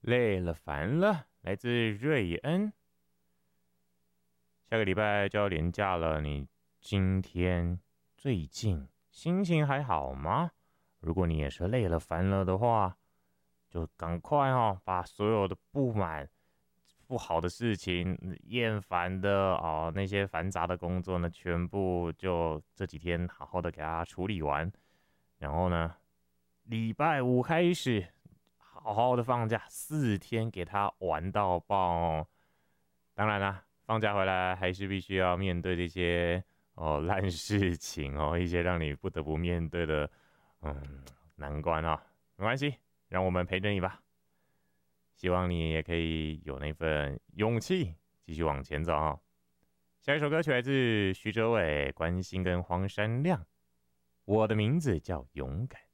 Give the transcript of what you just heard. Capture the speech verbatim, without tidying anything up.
累了烦了，来自瑞恩。下个礼拜就要连假了，你今天最近心情还好吗？如果你也是累了烦了的话，就赶快哦，把所有的不满、不好的事情、厌烦的哦那些繁杂的工作呢，全部就这几天好好的给它处理完。然后呢，礼拜五开始好好的放假，四天给它玩到爆哦。当然啦，放假回来还是必须要面对这些哦烂事情哦，一些让你不得不面对的嗯难关啊、哦。没关系，让我们陪着你吧。希望你也可以有那份勇气，继续往前走哦。下一首歌曲来自徐哲伟、关心跟黄山亮，我的名字叫勇敢。